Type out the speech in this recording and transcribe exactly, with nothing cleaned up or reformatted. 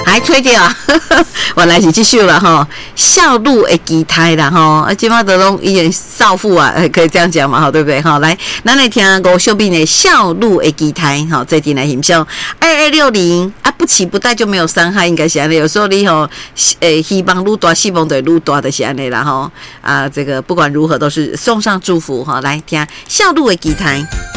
还吹掉啊！我来是继续了哈，孝路的吉胎啦哈，啊，今麦都拢已经少妇啊，可以这样讲嘛哈，对不对哈？来，咱来听吴秀斌的孝路的吉胎哈，这题来欣赏二二六零啊，不期不待就没有伤害，应该是安尼。有时候你吼，诶，希望愈大，希望对愈大的是安尼啦哈啊，这个不管如何都是送上祝福哈，来听孝路的吉胎。